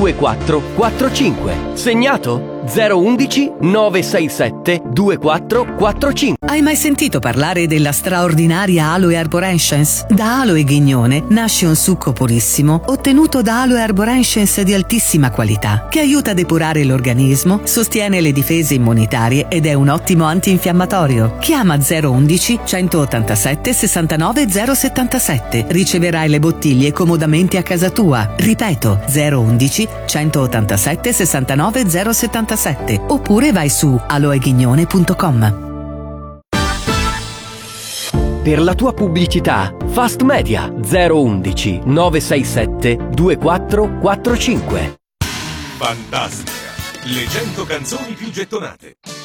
2445. Segnato? 011 967 2445. Hai mai sentito parlare della straordinaria Aloe Arborescens? Da Aloe Ghignone nasce un succo purissimo ottenuto da Aloe Arborescens di altissima qualità che aiuta a depurare l'organismo, sostiene le difese immunitarie ed è un ottimo antinfiammatorio. Chiama 011 187 69 077. Riceverai le bottiglie comodamente a casa tua. Ripeto, 011 187 69 077 oppure vai su aloeghignone.com. Per la tua pubblicità, Fast Media 011 967 2445. Fantastica, le 100 canzoni più gettonate.